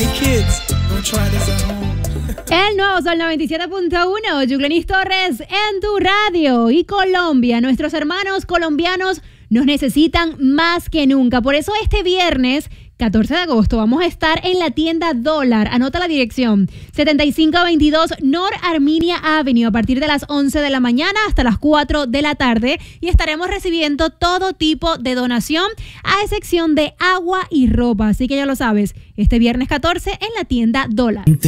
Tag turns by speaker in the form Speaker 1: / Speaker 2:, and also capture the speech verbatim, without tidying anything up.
Speaker 1: Hey kids, don't try this at home.
Speaker 2: El nuevo Sol noventa y siete punto uno, Yuglenis Torres en tu radio. Y Colombia, nuestros hermanos colombianos nos necesitan más que nunca. Por eso este viernes catorce de agosto vamos a estar en la tienda Dólar. Anota la dirección: setenta y cinco veintidós North Arminia Avenue a partir de las once de la mañana hasta las cuatro de la tarde, y estaremos recibiendo todo tipo de donación a excepción de agua y ropa. Así que ya lo sabes, este viernes catorce en la tienda Dólar.